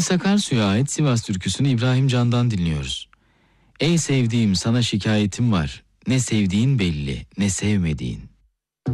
Halis Akarsu'ya ait Sivas türküsünü İbrahim Can'dan dinliyoruz. Ey sevdiğim, sana şikayetim var. Ne sevdiğin belli, ne sevmediğin.